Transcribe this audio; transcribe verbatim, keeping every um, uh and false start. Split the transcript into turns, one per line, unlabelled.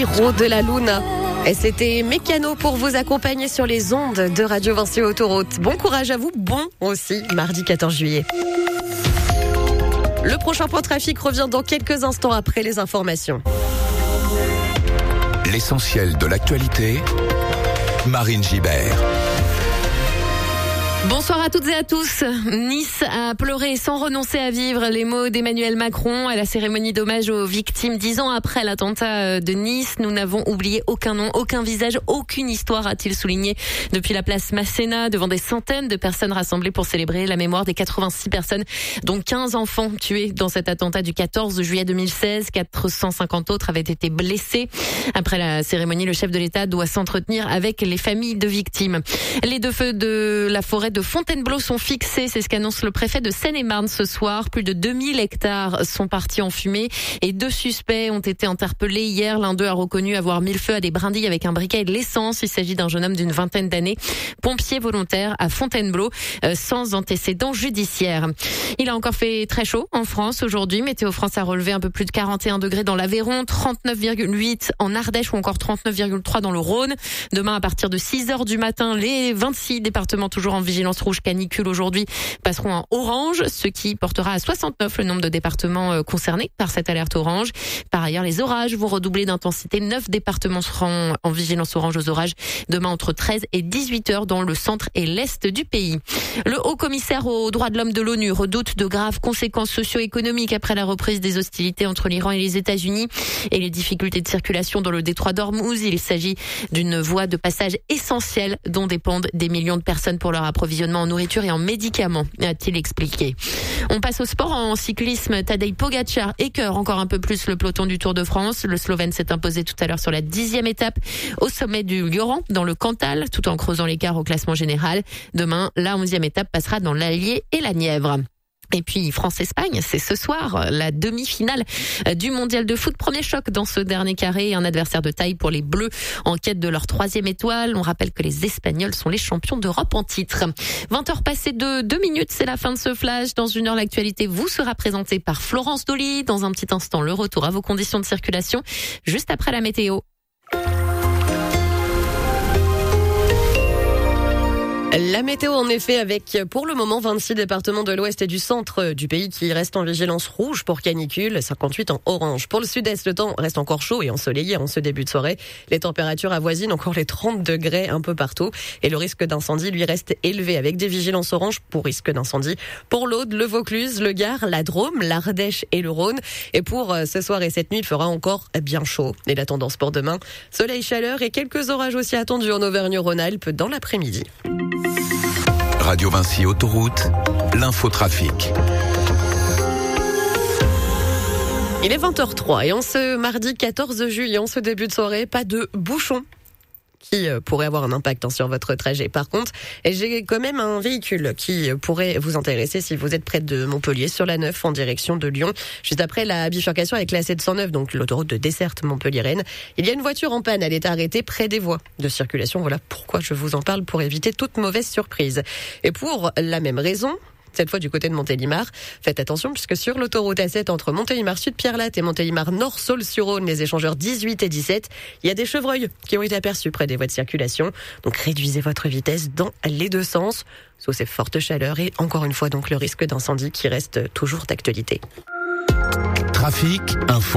Giro de la Luna. Et c'était Mécano pour vous accompagner sur les ondes de Radio Vinci Autoroute. Bon courage à vous, bon aussi, mardi quatorze juillet. Le prochain point trafic revient dans quelques instants après les informations.
L'essentiel de l'actualité, Marine Gibert.
Bonsoir à toutes et à tous. Nice a pleuré sans renoncer à vivre, les mots d'Emmanuel Macron à la cérémonie d'hommage aux victimes. Dix ans après l'attentat de Nice, nous n'avons oublié aucun nom, aucun visage, aucune histoire, a-t-il souligné depuis la place Masséna, devant des centaines de personnes rassemblées pour célébrer la mémoire des quatre-vingt-six personnes, dont quinze enfants tués dans cet attentat du quatorze juillet deux mille seize. quatre cent cinquante autres avaient été blessés. Après la cérémonie, le chef de l'État doit s'entretenir avec les familles de victimes. Les deux feux de la forêt de Fontainebleau sont fixés, c'est ce qu'annonce le préfet de Seine-et-Marne ce soir. Plus de deux mille hectares sont partis en fumée et deux suspects ont été interpellés hier. L'un d'eux a reconnu avoir mis le feu à des brindilles avec un briquet et de l'essence. Il s'agit d'un jeune homme d'une vingtaine d'années, pompier volontaire à Fontainebleau, euh, sans antécédent judiciaire. Il a encore fait très chaud en France aujourd'hui. Météo France a relevé un peu plus de quarante et un degrés dans l'Aveyron, trente-neuf virgule huit en Ardèche ou encore trente-neuf virgule trois dans le Rhône. Demain, à partir de six heures du matin, les vingt-six départements toujours en vigilance rouge canicule aujourd'hui passeront en orange, ce qui portera à soixante-neuf le nombre de départements concernés par cette alerte orange. Par ailleurs, les orages vont redoubler d'intensité. neuf départements seront en vigilance orange aux orages demain entre treize et dix-huit heures dans le centre et l'est du pays. Le haut-commissaire aux droits de l'homme de l'ONU redoute de graves conséquences socio-économiques après la reprise des hostilités entre l'Iran et les États-Unis et les difficultés de circulation dans le détroit d'Ormuz. Il s'agit d'une voie de passage essentielle dont dépendent des millions de personnes pour leur approvisionnement en nourriture et en médicaments, a-t-il expliqué. On passe au sport en cyclisme. Tadej Pogačar écœure encore un peu plus le peloton du Tour de France. Le Slovène s'est imposé tout à l'heure sur la dixième étape au sommet du Lioran, dans le Cantal, tout en creusant l'écart au classement général. Demain, la onzième étape passera dans l'Allier et la Nièvre. Et puis France-Espagne, c'est ce soir la demi-finale du mondial de foot. Premier choc dans ce dernier carré, un adversaire de taille pour les Bleus en quête de leur troisième étoile. On rappelle que les Espagnols sont les champions d'Europe en titre. vingt heures passées de deux minutes, c'est la fin de ce flash. Dans une heure, l'actualité vous sera présentée par Florence Dolly. Dans un petit instant, le retour à vos conditions de circulation, juste après la météo.
La météo, en effet, avec pour le moment vingt-six départements de l'ouest et du centre du pays qui restent en vigilance rouge pour canicule, cinquante-huit en orange. Pour le sud-est, le temps reste encore chaud et ensoleillé en ce début de soirée. Les températures avoisinent encore les trente degrés un peu partout et le risque d'incendie lui reste élevé avec des vigilances oranges pour risque d'incendie pour l'Aude, le Vaucluse, le Gard, la Drôme, l'Ardèche et le Rhône. Et pour ce soir et cette nuit, il fera encore bien chaud. Et la tendance pour demain, soleil, chaleur et quelques orages aussi attendus en Auvergne-Rhône-Alpes dans l'après-midi.
Radio Vinci Autoroute, l'infotrafic.
Il est vingt heures trois et en ce mardi quatorze juillet, en ce début de soirée, pas de bouchons qui pourrait avoir un impact sur votre trajet. Par contre, j'ai quand même un véhicule qui pourrait vous intéresser si vous êtes près de Montpellier, sur la neuf en direction de Lyon, juste après la bifurcation avec la sept cent neuf, donc l'autoroute de desserte Montpellier-Rennes. Il y a une voiture en panne, elle est arrêtée près des voies de circulation. Voilà pourquoi je vous en parle, pour éviter toute mauvaise surprise. Et pour la même raison, cette fois du côté de Montélimar, faites attention puisque sur l'autoroute A sept entre Montélimar Sud-Pierrelatte et Montélimar Nord-Saulx-sur-Rhône, les échangeurs dix-huit et dix-sept, il y a des chevreuils qui ont été aperçus près des voies de circulation. Donc réduisez votre vitesse dans les deux sens, sous ces fortes chaleurs et encore une fois donc le risque d'incendie qui reste toujours d'actualité.
Trafic, info.